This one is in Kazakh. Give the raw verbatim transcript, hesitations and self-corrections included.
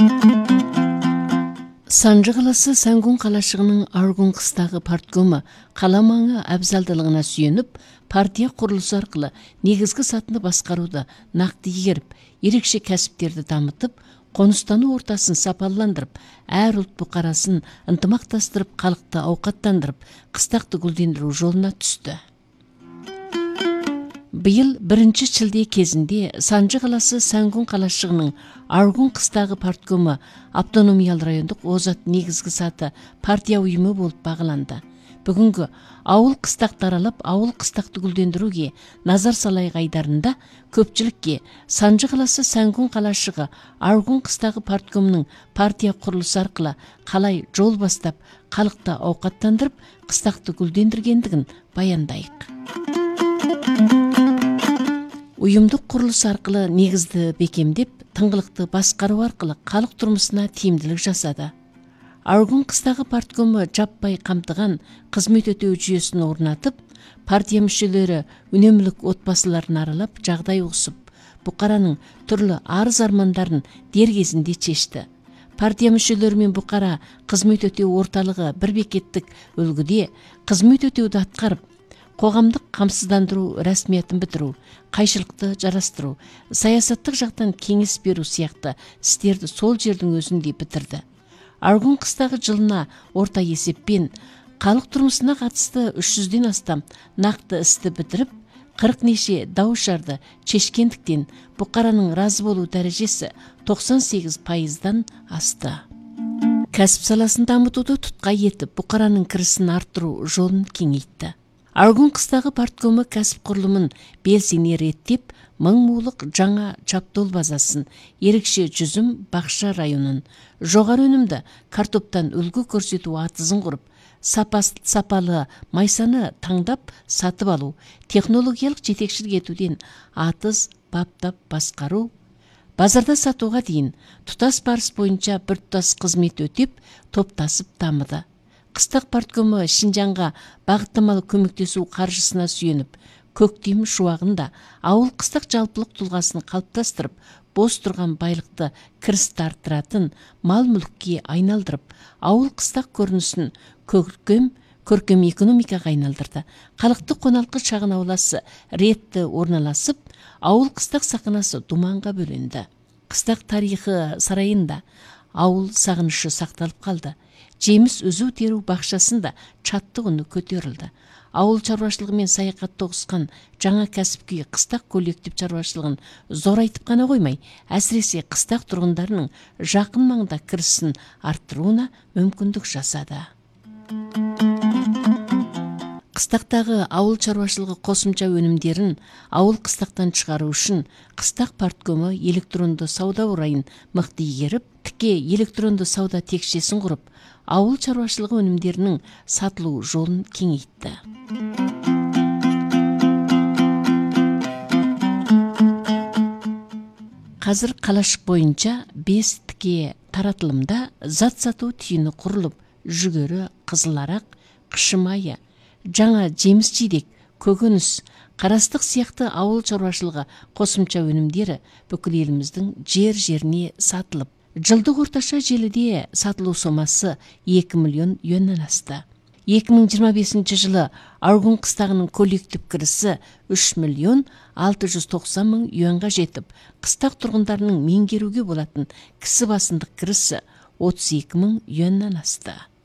Санжы қаласы Сәңгүн қалашығының Аргун қыстағы парткомы қала маңы абзалдылығына сүйеніп, партия құрылысы арқылы негізгі сатыны басқаруды нақты игеріп, ерекше кәсіптерді дамытып, қоныстану ортасын сапаландырып, әр ұлт бұқарасын ынтымақтастырып, халықты ауқаттандырып, қыстақты гүлдендіру жолына түсті. Биыл бірінші шілде кезінде Санжы қаласы Сәңгүн қалашығының Аргун қыстағы парткомы автономиялы райондық озат негізгі саты партия ұйымы болып бағыланды. Бүгінгі ауыл қыстақты аралап, ауыл қыстақты гүлдендіруге назар салайық айдарында көпчілікке Санжы қаласы Сәңгүн қалашығы Аргун қыстағы парткомының партия құрылысы арқылы қалай жол бастап, халықты ауқаттандырып, қыстақты гүлдендіргендігін баяндайық. Ұйымдық құрылыс арқылы негізді бекемдеп, тыңғылықты басқару арқылы халық тұрмысына тиімділік жасады. Аргун қыстағы парткомы жаппай қамтыған қызмет өтеу жүйесін орнатып, партия мүшелері үнемлік отбасыларын аралап, жағдай ұсып, бұқараның түрлі арыз армандарын дер кезінде шешті. Партия мүшелері мен бұқара қызмет өтеу орталығы бір бекеттік үлгіде қызмет өтеуді атқарып, қоғамдық қамсыздандыру рәсмиетін бітіру, қайшылықты жарастыру, саясаттық жақтан кеңес беру сияқты істерді сол жердің өзінде бітірді. Аргун қыстағы жылына орта есеппен халық тұрмысына қатысты үш жүзден астам нақты істі бітіріп, қырық неше дау-шарды шешкендіктен бұқараның разы болу дәрежесі тоқсан сегіз пайыздан асты. Кәсіп саласын дамытуды тұтқа етіп, бұқараның кірісін арттыру жолын кеңейтті. Аргун қыстағы парткомы кәсіп құрылымын белсене реттеп, мың-мулық жаңа чаптол базасын, ерекше жүзім бақша районын, жоғары өнімді картоптан үлгі көрсету атызын құрып, сапалы майсаны таңдап сатып алу, технологиялық жетекшілік етуден атыз баптап басқару, базарда сатуға дейін тұтас барыс бойынша бір тұтас қызмет өтеп, топтасып дамыды. Қыстақ парткомы Шинжанға бағыттамалы көмектесу қаржысына сүйеніп, көктем шуағында ауыл қыстақ жалпылық тұлғасын қалыптастырып, бос тұрған байлықты кірісті арттыратын мал-мүлікке айналдырып, ауыл қыстақ көрінісін көркем, көркем экономикаға айналдырды. Халықты қоналқы шағын ауласы ретті орналасып, ауыл қыстақ сақынасы думанға бөленді. Қыстақ тарихы сарайында ауыл сағынышы сақталып қалды. Жеміс үзу теру бақшасында чатты құны көтерілді. Ауыл шаруашылығы мен саяхатты ұғысқан жаңа кәсіпкүй қыстақ коллектив шаруашылығын зорайтып қана қоймай, әсіресе қыстақ тұрғындарының жақын маңда кірісін арттыруына мүмкіндік жасады. Қыстақтағы ауыл шаруашылығы қосымша өнімдерін ауыл қыстақтан шығару үшін қыстақ парткомы электронды сауда орайын мықты игеріп, тіке электронды сауда текшесін құрып, ауыл шаруашылығы өнімдерінің сатылу жолын кеңейтті. Қазір қалашық бойынша бес тіке таратылымда зат сату түйіні құрылып, жүгері, қызыларақ, қышымайы, жаңа жеміс жидек, көкөніс, қарастық сияқты ауыл шаруашылығы қосымша өнімдері бүкіл еліміздің жер-жеріне сатылып, жылдық орташа желіде сатылу сомасы екі миллион юаннан асты. екі мың жиырма бесінші жылы Аргун қыстағының коллектив кірісі үш миллион алты жүз тоқсан мың юанға жетіп, қыстақ тұрғындарының меңгеруге болатын кісі басындық кірісі отыз екі мың юаннан асты.